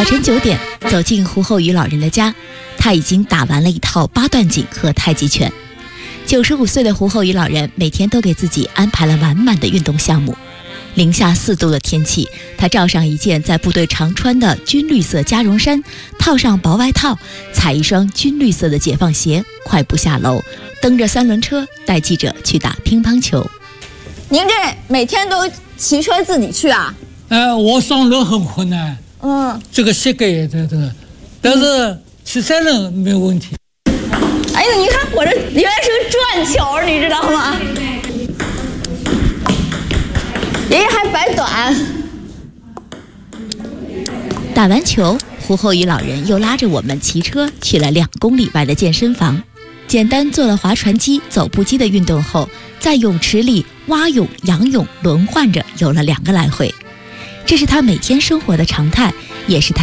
早晨9点，走进胡厚宇老人的家，他已经打完了一套8段锦和太极拳。95岁的胡厚宇老人每天都给自己安排了满满的运动项目。零下4度的天气，他罩上一件在部队常穿的军绿色加绒衫，套上薄外套，踩一双军绿色的解放鞋，快步下楼，蹬着3轮车带记者去打乒乓球。 您这每天都骑车自己去啊？ 我上楼很困难，这个膝盖这个，但是骑3轮没有问题。 哎，你看我这原来是个转球，你知道吗？人家还摆短。 打完球，胡厚宇老人又拉着我们骑车去了2公里外的健身房，简单做了划船机、走步机的运动后，在泳池里蛙泳、仰泳轮换着游了2个来回。这是他每天生活的常态，也是他